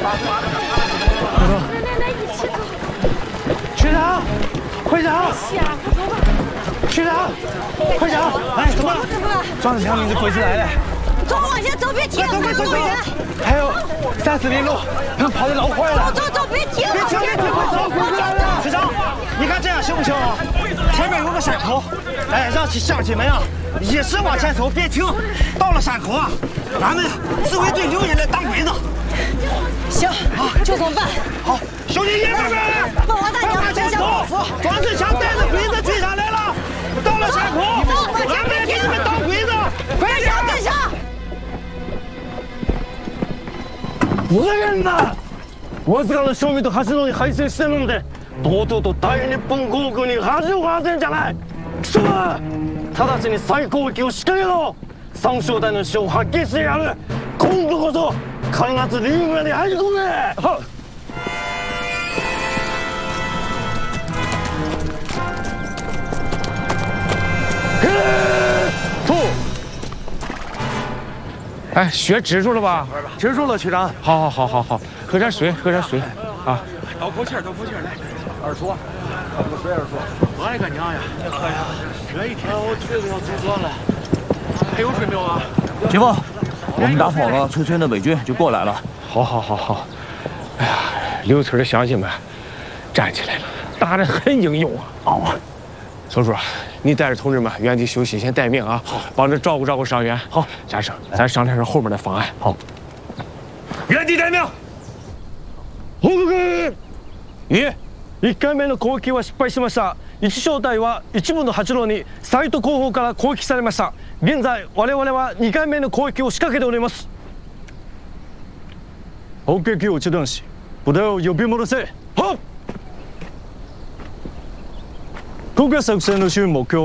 来，一起走。 学长，会长，学长，会长，哎，怎么了？庄子强，你的鬼子来了。 走，往前走，别停！ 走！还有30里路，他们跑得老快了。 走，别停！ 别停！快走！学长，你看这样行不行啊？前面有个山口，哎，让乡亲们啊，一直往前走，别停。到了山口啊，俺们自卫队留下来当鬼子。 行，就这么办。 好，兄弟爷们们，往前走！庄志强带着鬼子追上来了。到了山口，俺们也给你们当鬼子，快点！跟上！ 不是人呐！我这个小米都还是容易害死神龙的，多多都答应你本国国に恥をかかせんじゃない。貴様、直ちに再攻撃を仕掛けろ。三小隊の死を発揮してやる。今度こそ必ずリング村に入り込め。はっ。吐。 哎，血止住了吧？ 止住了，区长。 好，喝点水啊！ 倒口气儿，来。二叔，喝个水，二叔。我的个娘呀！喝呀！这一天我腿都要走断了。还有水没有啊？ 姐夫，我们打跑了崔村的伪军就过来了。 好。哎呀，刘村的乡亲们站起来了，打得很英勇啊！小叔，你带着同志们原地休息，先待命啊！好，帮着照顾伤员。好，加生，咱商量商后面的方案。好，原地待命。報告。1回目の攻撃は失敗しました。1小隊は一部の八路にサイト後方から攻撃されました。現在我々は2回目の攻撃を仕掛けております。攻撃を中断し、部隊を呼び戻せ。はっ。 国家作戦の主目標